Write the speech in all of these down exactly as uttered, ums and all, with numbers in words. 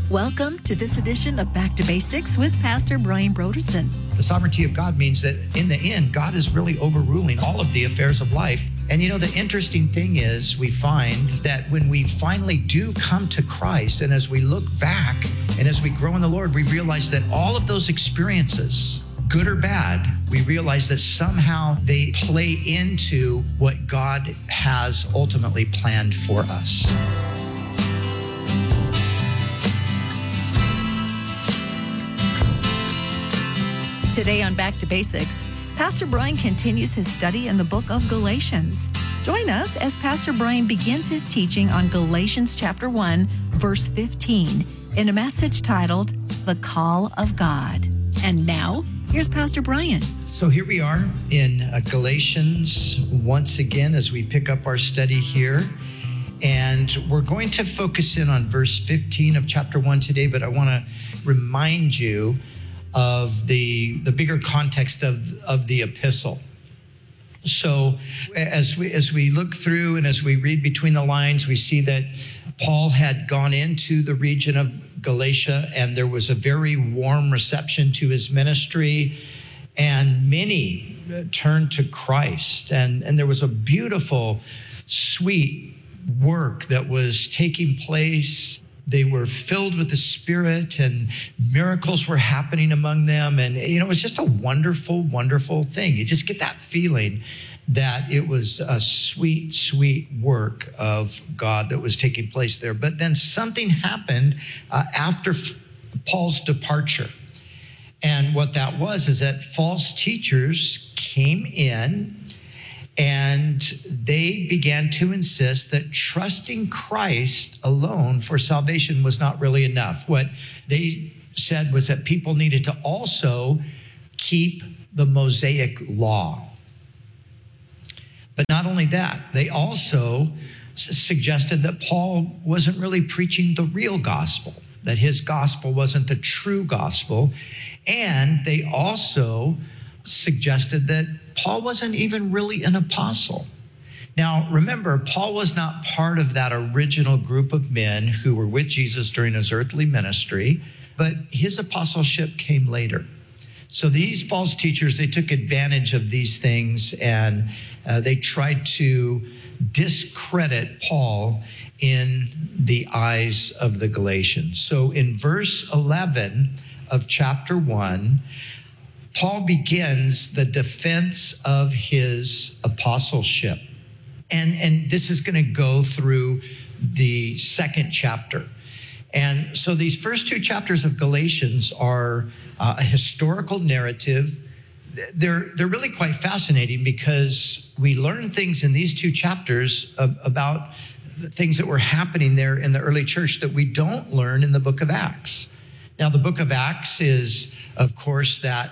Welcome to this edition of Back to Basics with Pastor Brian Broderson. The sovereignty of God means that in the end, God is really overruling all of the affairs of life. And you know, the interesting thing is we find that when we finally do come to Christ, and as we look back and as we grow in the Lord, we realize that all of those experiences, good or bad, we realize that somehow they play into what God has ultimately planned for us. Today on Back to Basics, Pastor Brian continues his study in the book of Galatians. Join us as Pastor Brian begins his teaching on Galatians chapter one, verse fifteen, in a message titled, The Call of God. And now, here's Pastor Brian. So here we are in uh, Galatians once again as we pick up our study here. And we're going to focus in on verse fifteen of chapter one today, but I want to remind you of the, the bigger context of, of the epistle. So as we as we look through and as we read between the lines, we see that Paul had gone into the region of Galatia, and there was a very warm reception to his ministry, and many turned to Christ. And, and there was a beautiful, sweet work that was taking place. They were filled with the Spirit, and miracles were happening among them. And, you know, it was just a wonderful, wonderful thing. You just get that feeling that it was a sweet, sweet work of God that was taking place there. But then something happened uh, after F- Paul's departure. And what that was is that false teachers came in, and they began to insist that trusting Christ alone for salvation was not really enough. What they said was that people needed to also keep the Mosaic law. But not only that, they also suggested that Paul wasn't really preaching the real gospel, that his gospel wasn't the true gospel. And they also suggested that Paul wasn't even really an apostle. Now, remember, Paul was not part of that original group of men who were with Jesus during his earthly ministry, but his apostleship came later. So these false teachers, they took advantage of these things, and uh, they tried to discredit Paul in the eyes of the Galatians. So in verse eleven of chapter one, Paul begins the defense of his apostleship. And, and this is going to go through the second chapter. And so these first two chapters of Galatians are uh, a historical narrative. They're, they're really quite fascinating because we learn things in these two chapters of, about the things that were happening there in the early church that we don't learn in the book of Acts. Now, the book of Acts is, of course, that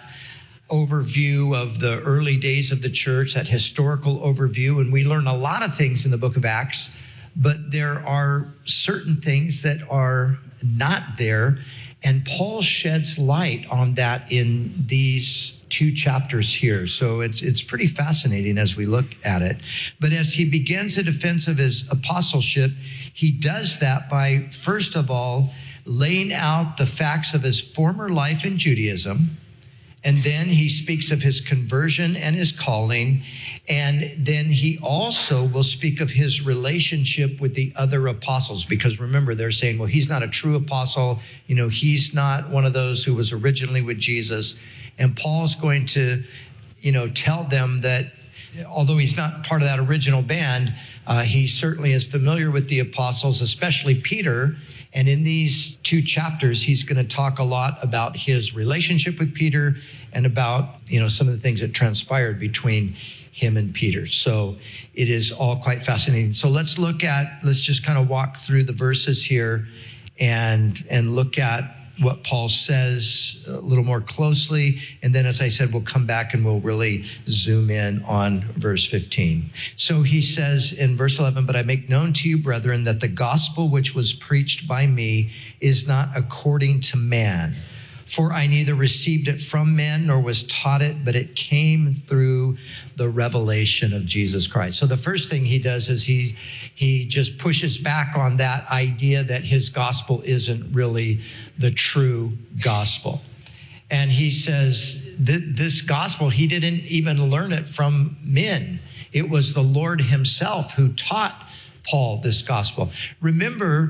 overview of the early days of the church, that historical overview. And we learn a lot of things in the book of Acts, but there are certain things that are not there. And Paul sheds light on that in these two chapters here. So it's it's pretty fascinating as we look at it. But as he begins the defense of his apostleship, he does that by, first of all, laying out the facts of his former life in Judaism. And then he speaks of his conversion and his calling. And then he also will speak of his relationship with the other apostles, because remember, they're saying, well, he's not a true apostle. You know, he's not one of those who was originally with Jesus. And Paul's going to, you know, tell them that although he's not part of that original band, uh, he certainly is familiar with the apostles, especially Peter. And in these two chapters, he's going to talk a lot about his relationship with Peter and about, you know, some of the things that transpired between him and Peter. So it is all quite fascinating. So let's look at, let's just kind of walk through the verses here and, and look at what Paul says a little more closely. And then, as I said, we'll come back and we'll really zoom in on verse fifteen. So he says in verse eleven, but I make known to you, brethren, that the gospel which was preached by me is not according to man. For I neither received it from men nor was taught it, but it came through the revelation of Jesus Christ. So the first thing he does is he, he just pushes back on that idea that his gospel isn't really the true gospel. And he says that this gospel, he didn't even learn it from men. It was the Lord himself who taught Paul this gospel. Remember,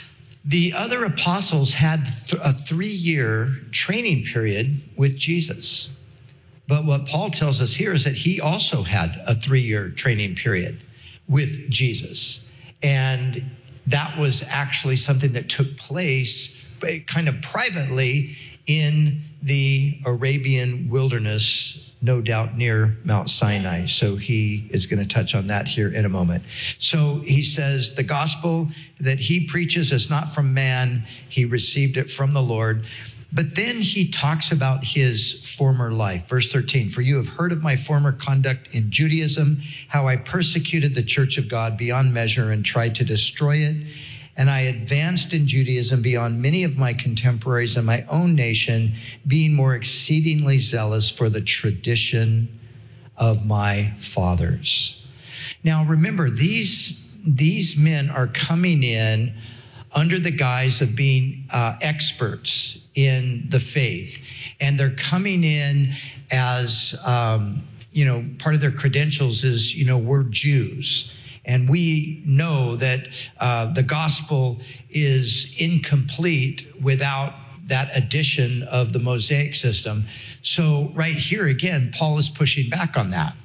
the other apostles had th- a three-year training period with Jesus. But what Paul tells us here is that he also had a three-year training period with Jesus. And that was actually something that took place kind of privately in the Arabian wilderness, no doubt near Mount Sinai. So he is going to touch on that here in a moment. So he says the gospel that he preaches is not from man. He received it from the Lord. But then he talks about his former life. Verse thirteen, for you have heard of my former conduct in Judaism, how I persecuted the church of God beyond measure and tried to destroy it. And I advanced in Judaism beyond many of my contemporaries in my own nation, being more exceedingly zealous for the tradition of my fathers. Now, remember, these, these men are coming in under the guise of being uh, experts in the faith. And they're coming in as, um, you know, part of their credentials is, you know, we're Jews. And we know that uh, the gospel is incomplete without that addition of the Mosaic system. So right here again, Paul is pushing back on that.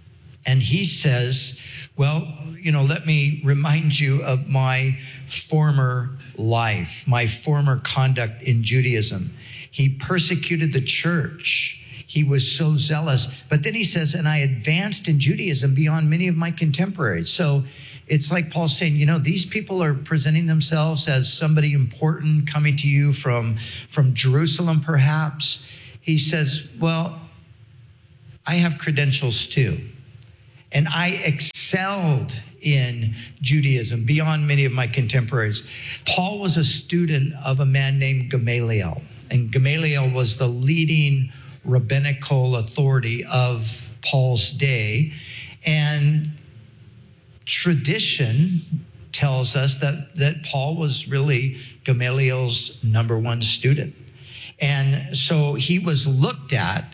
And he says, well, you know, let me remind you of my former life, my former conduct in Judaism. He persecuted the church. He was so zealous. But then he says, and I advanced in Judaism beyond many of my contemporaries. So it's like Paul's saying, you know, these people are presenting themselves as somebody important coming to you from, from Jerusalem, perhaps. He says, well, I have credentials too. And I excelled in Judaism beyond many of my contemporaries. Paul was a student of a man named Gamaliel. And Gamaliel was the leading rabbinical authority of Paul's day. And tradition tells us that, that Paul was really Gamaliel's number one student. And so he was looked at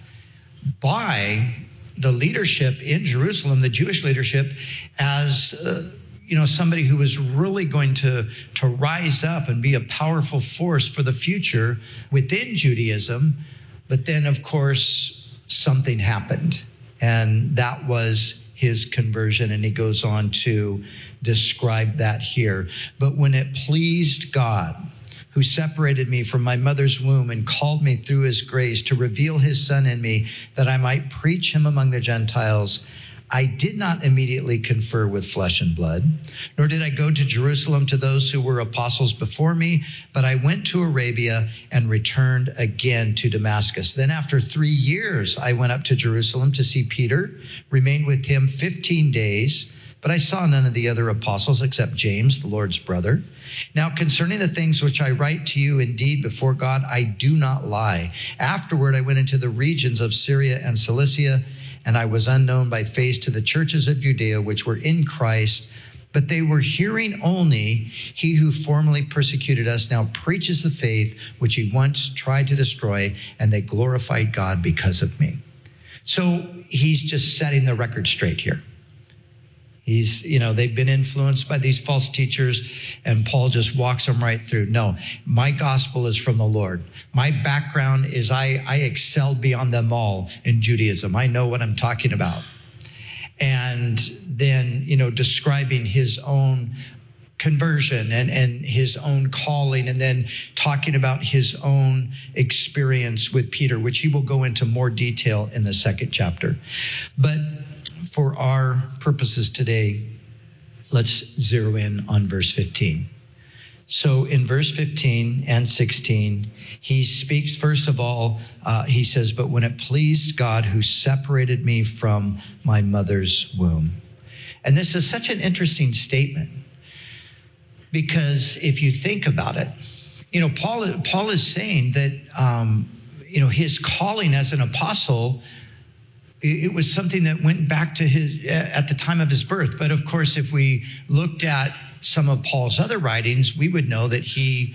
by the leadership in Jerusalem, the Jewish leadership, as uh, you know, somebody who was really going to, to rise up and be a powerful force for the future within Judaism. But then, of course, something happened, and that was his conversion, and he goes on to describe that here. But when it pleased God, who separated me from my mother's womb and called me through his grace to reveal his Son in me, that I might preach him among the Gentiles, I did not immediately confer with flesh and blood, nor did I go to Jerusalem to those who were apostles before me, but I went to Arabia and returned again to Damascus. Then after three years, I went up to Jerusalem to see Peter, remained with him fifteen days, but I saw none of the other apostles except James, the Lord's brother. Now, concerning the things which I write to you, indeed, before God, I do not lie. Afterward, I went into the regions of Syria and Cilicia, and I was unknown by face to the churches of Judea, which were in Christ, but they were hearing only, he who formerly persecuted us now preaches the faith which he once tried to destroy, and they glorified God because of me. So he's just setting the record straight here. He's, you know, they've been influenced by these false teachers, and Paul just walks them right through. No, my gospel is from the Lord. My background is I, I excelled beyond them all in Judaism. I know what I'm talking about. And then, you know, describing his own conversion and, and his own calling, and then talking about his own experience with Peter, which he will go into more detail in the second chapter. But for our purposes today, let's zero in on verse fifteen. So in verse fifteen and sixteen, he speaks, first of all, uh, he says, but when it pleased God who separated me from my mother's womb. And this is such an interesting statement, because if you think about it, you know, Paul, Paul is saying that, um, you know, his calling as an apostle, it was something that went back to his, at the time of his birth. But of course, if we looked at some of Paul's other writings, we would know that he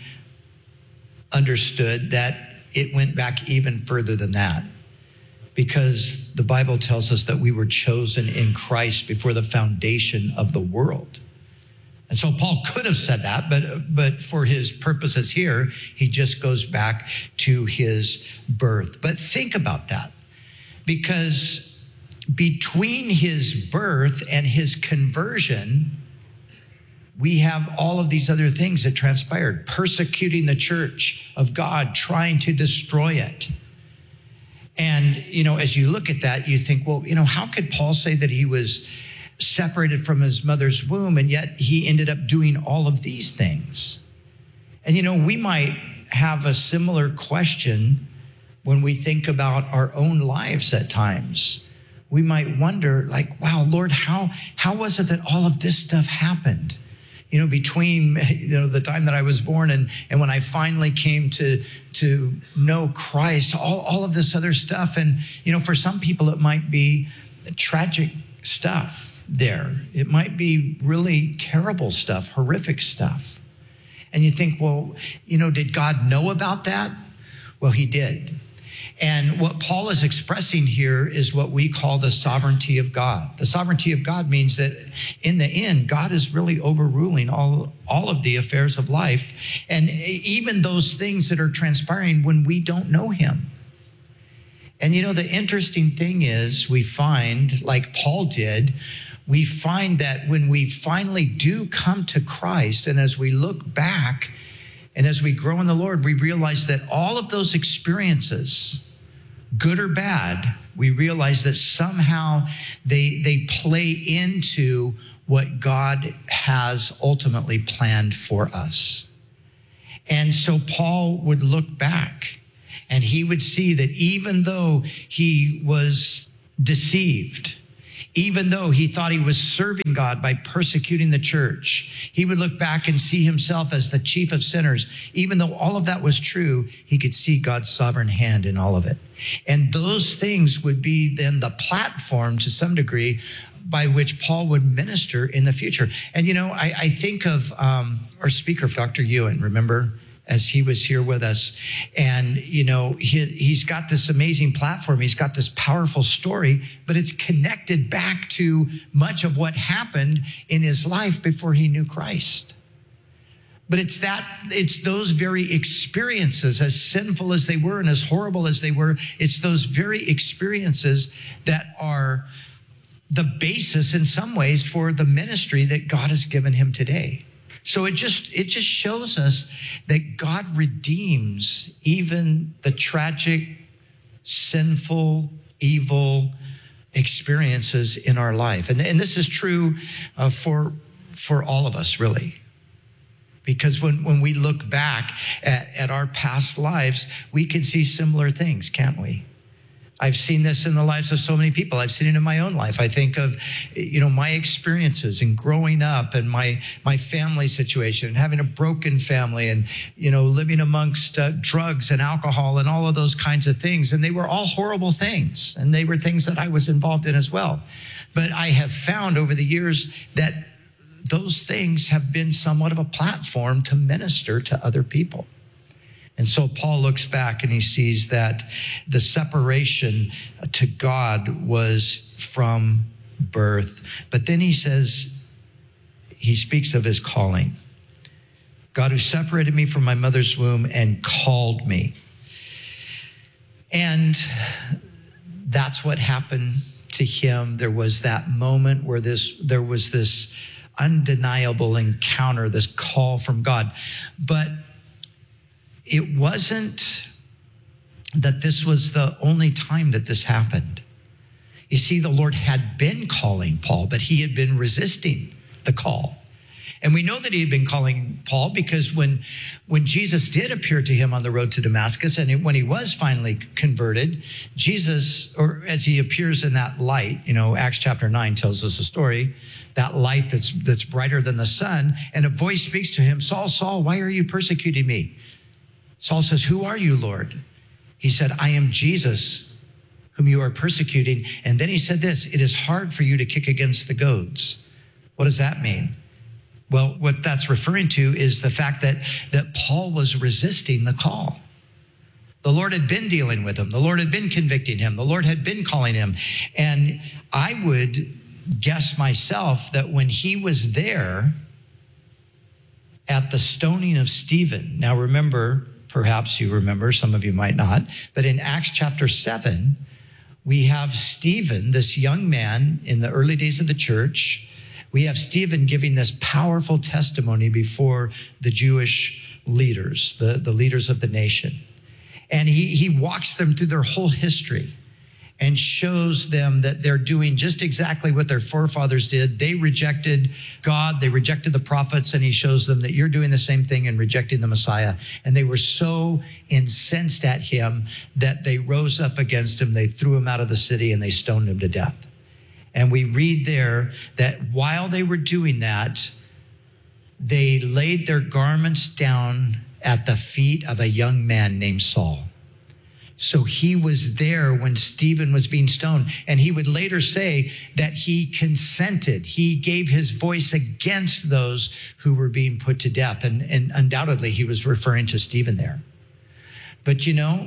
understood that it went back even further than that, because the Bible tells us that we were chosen in Christ before the foundation of the world. And so Paul could have said that, but, but for his purposes here, he just goes back to his birth. But think about that. Because between his birth and his conversion, we have all of these other things that transpired: persecuting the church of God, trying to destroy it. And, you know, as you look at that, you think, well, you know, how could Paul say that he was separated from his mother's womb, and yet he ended up doing all of these things? And, you know, we might have a similar question when we think about our own lives at times. We might wonder, like, wow, Lord, how, how was it that all of this stuff happened? You know, between, you know, the time that I was born and, and when I finally came to, to know Christ, all, all of this other stuff. And, you know, for some people, it might be tragic stuff there. It might be really terrible stuff, horrific stuff. And you think, well, you know, did God know about that? Well, he did. And what Paul is expressing here is what we call the sovereignty of God. The sovereignty of God means that in the end, God is really overruling all, all of the affairs of life, and even those things that are transpiring when we don't know him. And you know, the interesting thing is, we find, like Paul did, we find that when we finally do come to Christ, and as we look back and as we grow in the Lord, we realize that all of those experiences, good or bad, we realize that somehow they, they play into what God has ultimately planned for us. And so Paul would look back and he would see that even though he was deceived, even though he thought he was serving God by persecuting the church, he would look back and see himself as the chief of sinners. Even though all of that was true, he could see God's sovereign hand in all of it. And those things would be then the platform to some degree by which Paul would minister in the future. And, you know, I, I think of um, our speaker, Doctor Ewan, remember? As he was here with us. And, you know, he, he's got this amazing platform. He's got this powerful story, but it's connected back to much of what happened in his life before he knew Christ. But it's that, it's those very experiences, as sinful as they were and as horrible as they were, it's those very experiences that are the basis in some ways for the ministry that God has given him today. So it just it just shows us that God redeems even the tragic, sinful, evil experiences in our life. And, and this is true uh, for, for all of us, really. Because when, when we look back at, at our past lives, we can see similar things, can't we? I've seen this in the lives of so many people. I've seen it in my own life. I think of, you know, my experiences and growing up and my, my family situation and having a broken family and, you know, living amongst uh, drugs and alcohol and all of those kinds of things. And they were all horrible things. And they were things that I was involved in as well. But I have found over the years that those things have been somewhat of a platform to minister to other people. And so Paul looks back and he sees that the separation to God was from birth. But then he says, he speaks of his calling. God who separated me from my mother's womb and called me. And that's what happened to him. There was that moment where this, there was this undeniable encounter, this call from God. But it wasn't that this was the only time that this happened. You see, the Lord had been calling Paul, but he had been resisting the call. And we know that he had been calling Paul because when, when Jesus did appear to him on the road to Damascus, and when he was finally converted, Jesus, or as he appears in that light, you know, Acts chapter nine tells us a story, that light that's, that's brighter than the sun, and a voice speaks to him, Saul, Saul, why are you persecuting me? Saul says, "Who are you, Lord?" He said, "I am Jesus, whom you are persecuting." And then he said this, "It is hard for you to kick against the goads." What does that mean? Well, what that's referring to is the fact that, that Paul was resisting the call. The Lord had been dealing with him. The Lord had been convicting him. The Lord had been calling him. And I would guess myself that when he was there at the stoning of Stephen, now remember, perhaps you remember, some of you might not, but in Acts chapter seven, we have Stephen, this young man in the early days of the church. We have Stephen giving this powerful testimony before the Jewish leaders, the, the leaders of the nation. And he, he walks them through their whole history and shows them that they're doing just exactly what their forefathers did. They rejected God, they rejected the prophets, and he shows them that you're doing the same thing and rejecting the Messiah. And they were so incensed at him that they rose up against him, they threw him out of the city, and they stoned him to death. And we read there that while they were doing that, they laid their garments down at the feet of a young man named Saul. So he was there when Stephen was being stoned. And he would later say that he consented. He gave his voice against those who were being put to death. And, and undoubtedly, he was referring to Stephen there. But you know,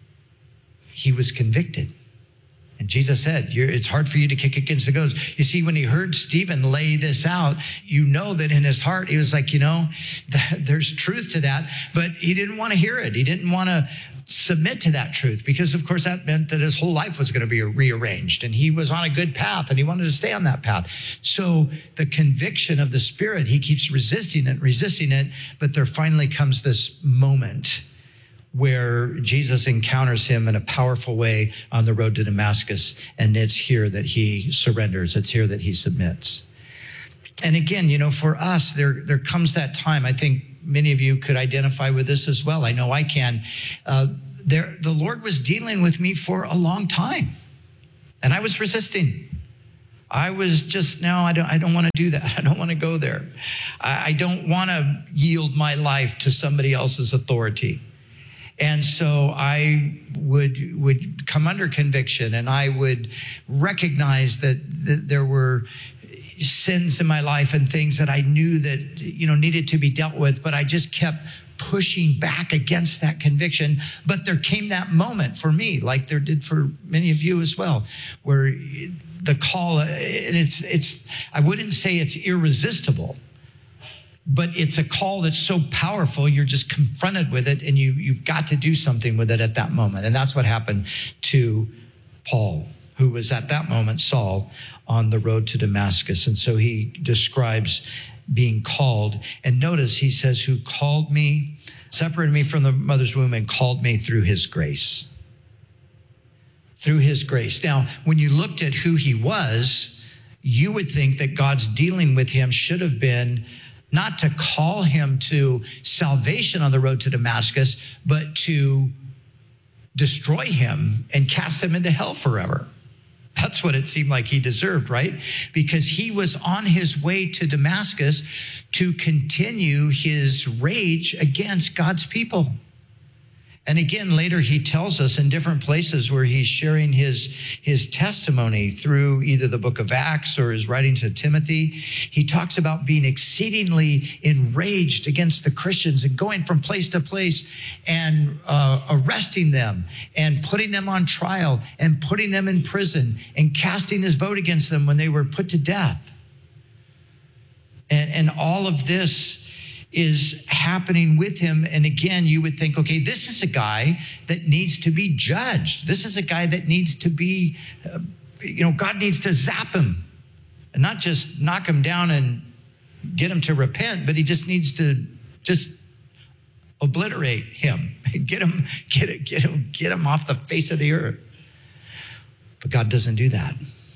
he was convicted. And Jesus said, You're, it's hard for you to kick against the goads. You see, when he heard Stephen lay this out, you know that in his heart, he was like, you know, th- there's truth to that. But he didn't want to hear it. He didn't want to submit to that truth because, of course, that meant that his whole life was going to be rearranged. And he was on a good path and he wanted to stay on that path. So the conviction of the Spirit, he keeps resisting it, resisting it. But there finally comes this moment where Jesus encounters him in a powerful way on the road to Damascus. And it's here that he surrenders. It's here that he submits. And again, you know, for us, there, there comes that time. I think many of you could identify with this as well. I know I can. Uh, there, the Lord was dealing with me for a long time, and I was resisting. I was just, no, I don't, I don't want to do that. I don't want to go there. I, I don't want to yield my life to somebody else's authority. And so I would would come under conviction, and I would recognize that, that there were sins in my life and things that I knew that, you know, needed to be dealt with, but I just kept pushing back against that conviction. But there came that moment for me, like there did for many of you as well, where the call, and it's, it's, I wouldn't say it's irresistible, but it's a call that's so powerful, you're just confronted with it, and you, you've got to do something with it at that moment. And that's what happened to Paul, who was at that moment Saul on the road to Damascus. And so he describes being called. And notice he says, who called me, separated me from the mother's womb and called me through his grace. Through his grace. Now, when you looked at who he was, you would think that God's dealing with him should have been not to call him to salvation on the road to Damascus, but to destroy him and cast him into hell forever. That's what it seemed like he deserved, right? Because he was on his way to Damascus to continue his rage against God's people. And again, later he tells us in different places where he's sharing his, his testimony through either the book of Acts or his writings to Timothy. He talks about being exceedingly enraged against the Christians and going from place to place and uh, arresting them and putting them on trial and putting them in prison and casting his vote against them when they were put to death. And, and all of this is happening with him. And again, you would think, okay, this is a guy that needs to be judged. This is a guy that needs to be, uh, you know, God needs to zap him and not just knock him down and get him to repent, but he just needs to just obliterate him, get him, get it, get him, get him off the face of the earth. But God doesn't do that.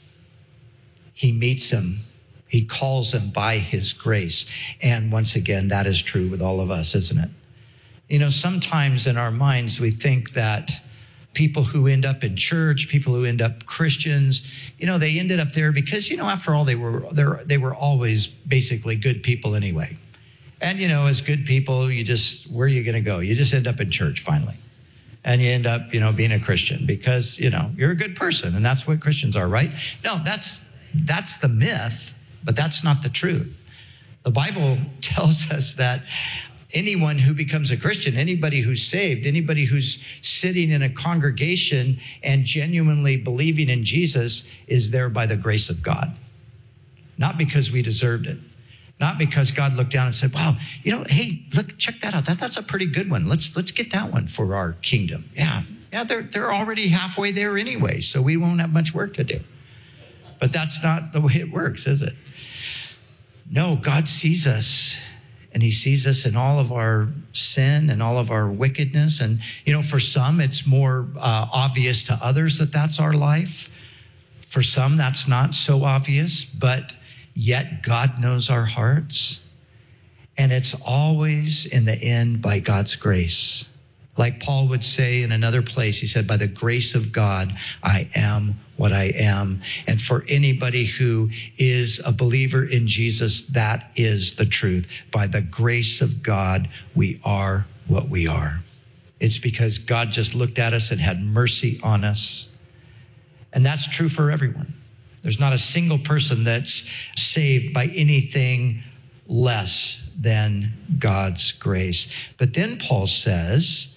He meets him. He calls him by his grace. And once again, that is true with all of us, isn't it? You know, sometimes in our minds, we think that people who end up in church, people who end up Christians, you know, they ended up there because, you know, after all, they were they were always basically good people anyway. And, you know, as good people, you just, where are you going to go? You just end up in church finally. And you end up, you know, being a Christian because, you know, you're a good person. And that's what Christians are, right? No, that's that's the myth, but that's not the truth. The Bible tells us that anyone who becomes a Christian, anybody who's saved, anybody who's sitting in a congregation and genuinely believing in Jesus is there by the grace of God. Not because we deserved it. Not because God looked down and said, wow, you know, hey, look, check that out. That, that's a pretty good one. Let's let's get that one for our kingdom. Yeah, yeah, they're, they're already halfway there anyway, so we won't have much work to do. But that's not the way it works, is it? No, God sees us, and he sees us in all of our sin and all of our wickedness. And, you know, for some, it's more uh, obvious to others that that's our life. For some, that's not so obvious, but yet God knows our hearts. And it's always in the end by God's grace. Like Paul would say in another place, he said, by the grace of God, I am what I am. And for anybody who is a believer in Jesus, that is the truth. By the grace of God, we are what we are. It's because God just looked at us and had mercy on us. And that's true for everyone. There's not a single person that's saved by anything less than God's grace. But then Paul says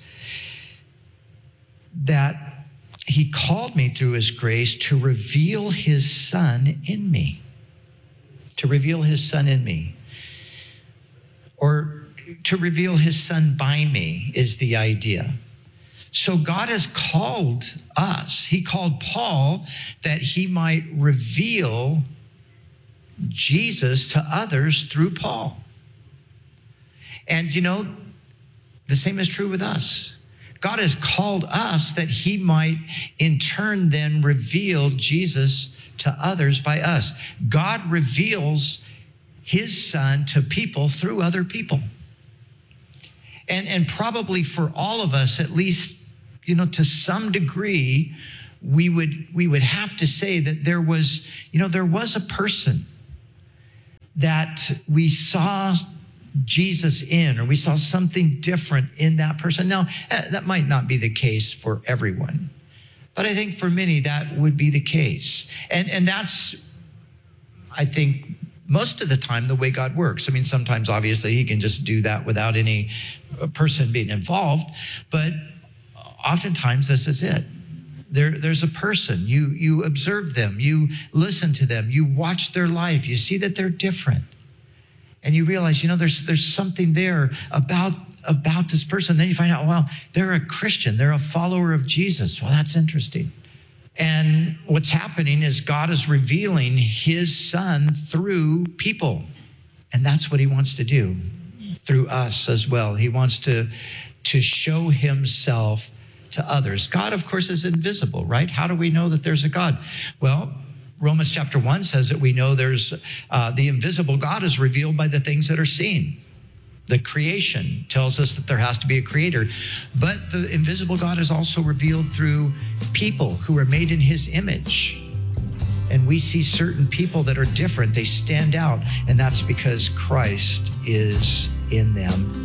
that he called me through his grace to reveal his son in me. To reveal his son in me. Or to reveal his son by me is the idea. So God has called us. He called Paul that he might reveal Jesus to others through Paul. And you know, the same is true with us. God has called us that he might in turn then reveal Jesus to others by us. God reveals his son to people through other people. And, and probably for all of us, at least, you know, to some degree, we would we would have to say that there was, you know, there was a person that we saw Jesus in, or we saw something different in that person. Now, that might not be the case for everyone, but I think for many that would be the case. And, and that's, I think, most of the time the way God works. I mean, sometimes obviously he can just do that without any person being involved, but oftentimes this is it. There, there's a person, you, you observe them, you listen to them, you watch their life, you see that they're different. And you realize, you know, there's there's something there about, about this person. Then you find out, well, they're a Christian. They're a follower of Jesus. Well, that's interesting. And what's happening is God is revealing his son through people. And that's what he wants to do through us as well. He wants to, to show himself to others. God, of course, is invisible, right? How do we know that there's a God? Well, Romans chapter one says that we know there's uh, the invisible God is revealed by the things that are seen. The creation tells us that there has to be a creator, but the invisible God is also revealed through people who are made in his image. And we see certain people that are different. They stand out, and that's because Christ is in them.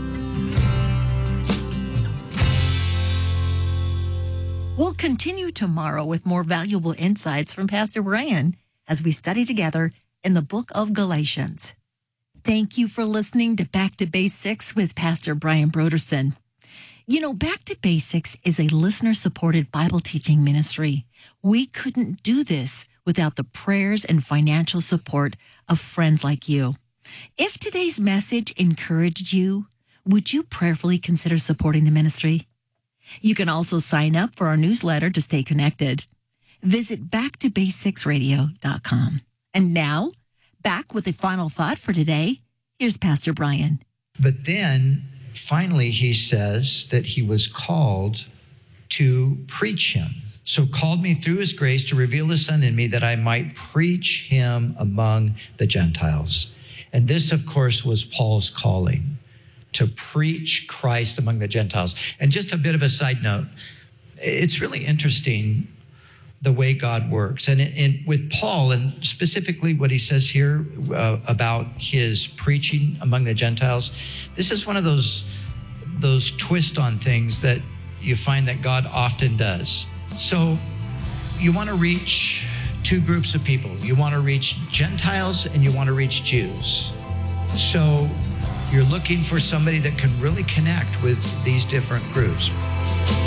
We'll continue tomorrow with more valuable insights from Pastor Brian as we study together in the book of Galatians. Thank you for listening to Back to Basics with Pastor Brian Brodersen. You know, Back to Basics is a listener-supported Bible teaching ministry. We couldn't do this without the prayers and financial support of friends like you. If today's message encouraged you, would you prayerfully consider supporting the ministry? You can also sign up for our newsletter to stay connected. Visit back to basics radio dot com. And now, back with the final thought for today. Here's Pastor Brian. But then, finally, he says that he was called to preach him. So called me through his grace to reveal his son in me that I might preach him among the Gentiles. And this, of course, was Paul's calling, to preach Christ among the Gentiles. And just a bit of a side note, it's really interesting. the way God works. And, and with Paul, and specifically what he says here uh, about his preaching among the Gentiles, this is one of those, those twist on things that you find that God often does. So you want to reach two groups of people. You want to reach Gentiles and you want to reach Jews. So you're looking for somebody that can really connect with these different groups.